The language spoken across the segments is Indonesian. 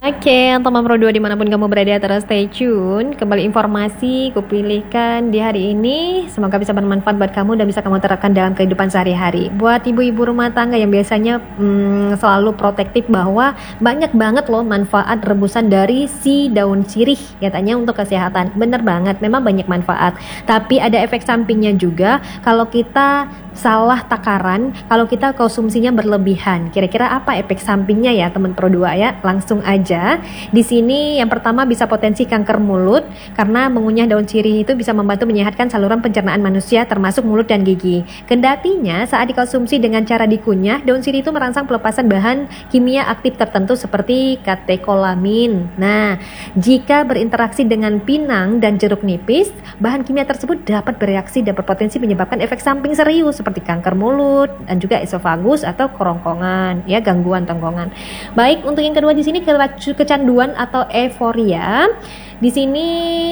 Oke, teman Pro 2 dimanapun kamu berada, terus stay tune. Kembali informasi kupilihkan di hari ini, semoga bisa bermanfaat buat kamu dan bisa kamu terapkan dalam kehidupan sehari-hari. Buat ibu-ibu rumah tangga yang biasanya selalu protektif bahwa banyak banget loh manfaat rebusan dari si daun sirih katanya untuk kesehatan. Bener banget, memang banyak manfaat. Tapi ada efek sampingnya juga kalau kita salah takaran, kalau kita konsumsinya berlebihan. Kira-kira apa efek sampingnya ya teman Pro 2 ya? Langsung aja. Di sini yang pertama bisa potensi kanker mulut karena mengunyah daun sirih itu bisa membantu menyehatkan saluran pencernaan manusia termasuk mulut dan gigi. Kendatinya saat dikonsumsi dengan cara dikunyah, daun sirih itu merangsang pelepasan bahan kimia aktif tertentu seperti katekolamin. Nah, jika berinteraksi dengan pinang dan jeruk nipis, bahan kimia tersebut dapat bereaksi dan berpotensi menyebabkan efek samping serius seperti kanker mulut dan juga esofagus atau kerongkongan, ya gangguan tenggongan. Baik, untuk yang kedua di sini kecanduan atau euforia. Di sini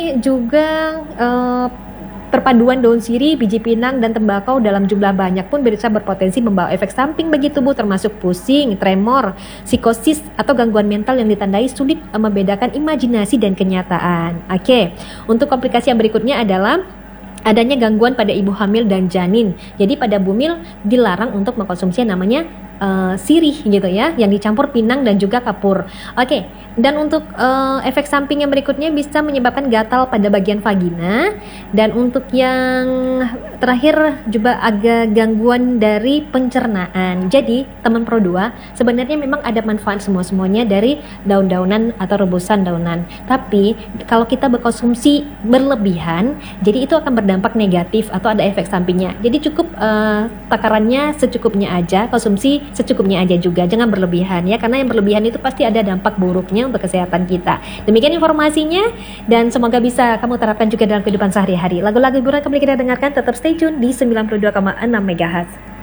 juga perpaduan daun sirih, biji pinang, dan tembakau dalam jumlah banyak pun bisa berpotensi membawa efek samping bagi tubuh termasuk pusing, tremor, psikosis, atau gangguan mental yang ditandai sulit membedakan imajinasi dan kenyataan. Oke, untuk komplikasi yang berikutnya adalah adanya gangguan pada ibu hamil dan janin. Jadi pada bumil dilarang untuk mengkonsumsi yang namanya sirih gitu ya, yang dicampur pinang dan juga kapur. Oke, dan untuk efek samping yang berikutnya bisa menyebabkan gatal pada bagian vagina. Dan untuk yang terakhir juga agak gangguan dari pencernaan. Jadi teman Pro 2, sebenarnya memang ada manfaat semuanya dari daun-daunan atau rebusan daunan. Tapi kalau kita berkonsumsi berlebihan, jadi itu akan berdampak negatif atau ada efek sampingnya. Jadi cukup takarannya secukupnya aja, konsumsi secukupnya aja juga, jangan berlebihan ya, karena yang berlebihan itu pasti ada dampak buruknya untuk kesehatan kita. Demikian informasinya dan semoga bisa kamu terapkan juga dalam kehidupan sehari-hari. Lagu-lagu hiburan kembali kita dengarkan, tetap stay tune di 92,6 MHz.